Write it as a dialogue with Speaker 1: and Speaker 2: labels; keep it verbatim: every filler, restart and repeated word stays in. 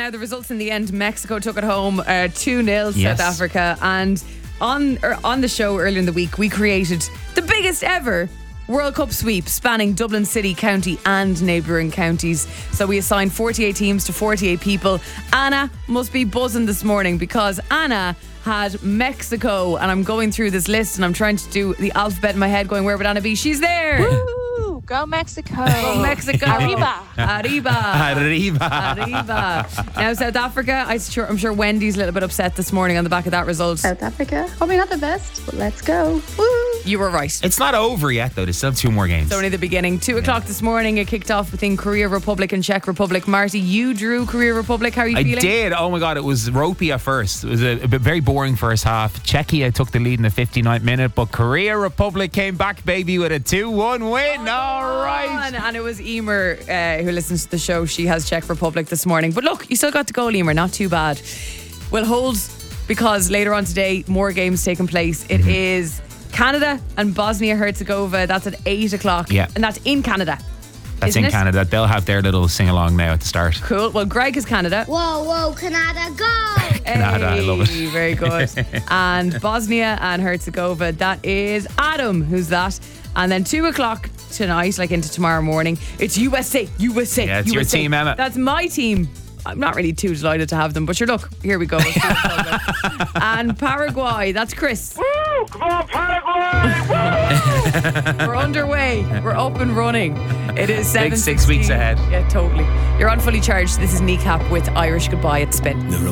Speaker 1: now the results in the end. Mexico took it home uh, two nil
Speaker 2: Yes.
Speaker 1: South Africa. And on, er, on the show earlier in the week, we created the biggest ever World Cup sweep spanning Dublin City, County and neighbouring counties. So we assigned forty-eight teams to forty-eight people. Anna must be buzzing this morning because Anna had Mexico, and I'm going through this list and I'm trying to do the alphabet in my head going, where would Anna be? She's there.
Speaker 3: Woo! Go Mexico.
Speaker 1: Go Mexico.
Speaker 3: Arriba.
Speaker 1: Arriba.
Speaker 2: Arriba.
Speaker 1: Arriba. Now South Africa, I sure, I'm sure Wendy's a little bit upset this morning on the back of that result.
Speaker 4: South Africa, probably not the best, but let's go. Woo!
Speaker 1: You were right.
Speaker 2: It's not over yet, though. There's still two more games.
Speaker 1: It's only the beginning. Two o'clock this morning, it kicked off between Korea Republic and Czech Republic. Marty, you drew Korea Republic. How are you
Speaker 2: I
Speaker 1: feeling?
Speaker 2: did. Oh my God, it was ropey at first. It was a, a bit very boring first half. Czechia took the lead in the fifty-ninth minute, but Korea Republic came back, baby, with a two one win. All right.
Speaker 1: And it was Emer uh, who listens to the show. She has Czech Republic this morning. But look, you still got the goal, Emer. Not too bad. We'll hold, because later on today, more games taking place. It mm-hmm. is Canada and Bosnia-Herzegovina. That's at eight o'clock.
Speaker 2: Yeah.
Speaker 1: And that's in Canada.
Speaker 2: That's in
Speaker 1: it?
Speaker 2: Canada. They'll have their little sing-along now at the start.
Speaker 1: Cool. Well, Greg is Canada.
Speaker 5: Whoa, whoa, Canada, go!
Speaker 2: Canada, I love it.
Speaker 1: Very good. And Bosnia and Herzegovina, that is Adam, who's that. And then two o'clock tonight, like into tomorrow morning, it's U S A, U S A,
Speaker 2: Yeah, it's
Speaker 1: U S A.
Speaker 2: your team, Emma.
Speaker 1: That's my team. I'm not really too delighted to have them, but sure, look, here we go. And Paraguay, that's Chris.
Speaker 6: Woo! Come on, Paraguay!
Speaker 1: We're underway. We're up and running. It is seven
Speaker 2: Big six weeks ahead.
Speaker 1: Yeah, totally. You're on Fully Charged. This is Kneecap with Irish Goodbye at Spin.